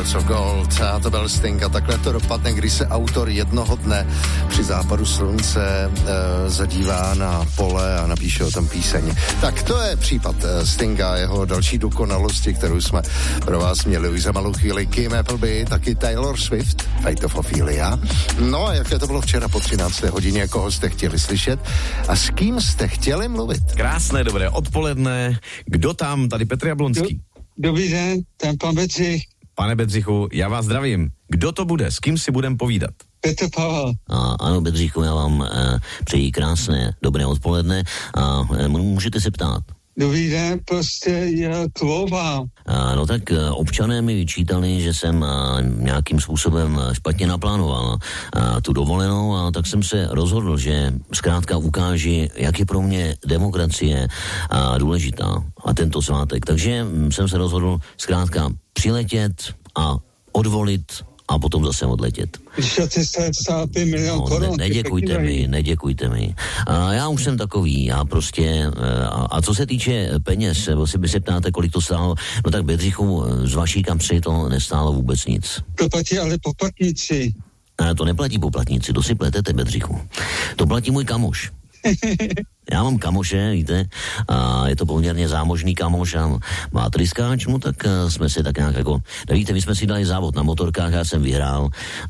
Hearts of Gold. A to byl Sting a takhle to dopadne, když se autor jednoho dne při západu slunce zadívá na pole a napíše o tom píseň. Tak to je případ Stinga, jeho další dokonalosti, kterou jsme pro vás měli už za malou chvíli. Kim Appleby, taky Taylor Swift, Fate of Ophelia. No a jaké to bylo včera po 13. hodině, koho jste chtěli slyšet a s kým jste chtěli mluvit? Krásné, dobré odpoledne. Kdo tam? Tady Petr Jablonský. Dobrý den, ten pan Bedřich. Pane Bedřichu, já vás zdravím. Kdo to bude? S kým si budem povídat? Petr Pavel. Ano, Bedřichu, já vám přeji krásné, dobré odpoledne a můžete se ptát. Dobrý den, prostě je k volbám. No tak občané mi vyčítali, že jsem nějakým způsobem špatně naplánoval tu dovolenou a tak jsem se rozhodl, že zkrátka ukáži, jak je pro mě demokracie důležitá a tento svátek. Takže jsem se rozhodl zkrátka přiletět a odvolit a potom zase odletět. Když je 375 milion korun. Neděkujte mi. Já už jsem takový, já prostě, a co se týče peněz, by se ptáte, kolik to stálo, no tak Bedřichu, z vaší kapsy to nestálo vůbec nic. To platí ale poplatníci. To neplatí poplatníci, to si pletete, Bedřichu. To platí můj kamoš. Já mám kamoše, víte, a je to poměrně zámožný kamoš a má tryskáč, no tak jsme si tak nějak jako, víte, my jsme si dali závod na motorkách, já jsem vyhrál,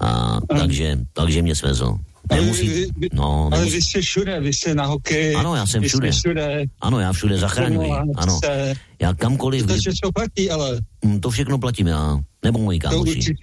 takže mě svezl. Ale vy jste všude, vy jste na hokeji. Ano, já jsem všude. Ano, já všude zachraňuji. Ano, já kamkoliv. To všechno platí, ale. To všechno platím já, nebo moji kamoši.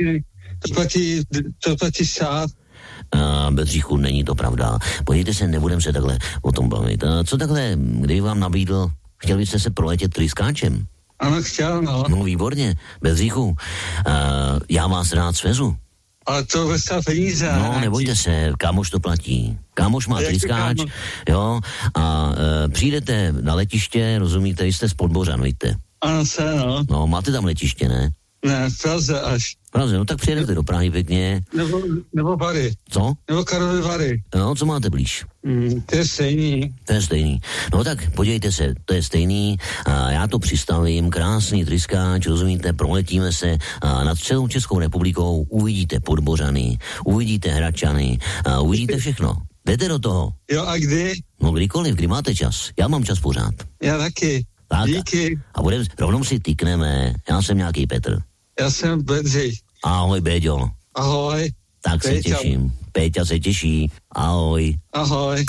To platí stát. Bedřichu, není to pravda. Podívejte se, nebudem se takhle o tom bavit. Co takhle, kdyby vám nabídl, chtěl byste se proletět tryskáčem? Ano, chtěl, no. No, výborně. Bedřichu, já vás rád svezu. Ale to dostal peníze. No, nebojte se, kámoš to platí. Kámoš má tryskáč, jo, a přijdete na letiště, rozumíte, jste z Podbořan, víte? Ano, No, máte tam letiště, ne? Ne, v Praze až. Praze, no tak přijedete do Prahy pěkně. Nebo Vary. Co? Nebo Karlovy Vary. No, co máte blíž? To je stejný. To je stejný. No tak podívejte se, to je stejný. Já to přistavím, krásný tryskáč, rozumíte, proletíme se nad celou Českou republikou, uvidíte Podbořany, uvidíte Hradčany, uvidíte všechno. Jdete do toho? Jo, a kdy? No kdykoliv, kdy máte čas. Já mám čas pořád. Já taky. Tak, díky. A rovnou si tykneme. Já jsem nějaký Petr. Já jsem Bedřich. Ahoj, Béďo. Ahoj. Tak Péťa. Se těším. Péťa se těší. Ahoj. Ahoj.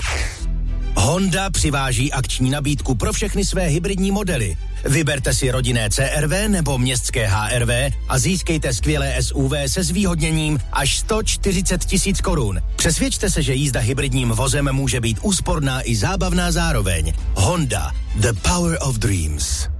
Honda přiváží akční nabídku pro všechny své hybridní modely. Vyberte si rodinné CR-V nebo městské HR-V a získejte skvělé SUV se zvýhodněním až 140 000 korun. Přesvědčte se, že jízda hybridním vozem může být úsporná i zábavná zároveň. Honda, the power of dreams.